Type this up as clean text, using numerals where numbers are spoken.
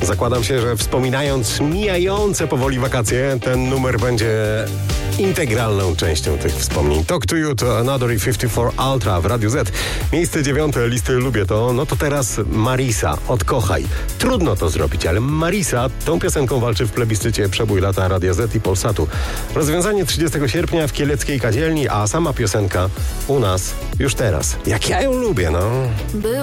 Zakładam się, że wspominając mijające powoli wakacje, ten numer będzie integralną częścią tych wspomnień. Talk to You to Another 54 Ultra w Radiu Z. Miejsce 9 listy Lubię to. No to teraz Marisa, Odkochaj. Trudno to zrobić, ale Marisa tą piosenką walczy w plebiscycie Przebój lata Radia Z i Polsatu. Rozwiązanie 30 sierpnia w Kieleckiej Kadzielni, a sama piosenka u nas już teraz. Jak ja ją lubię, no.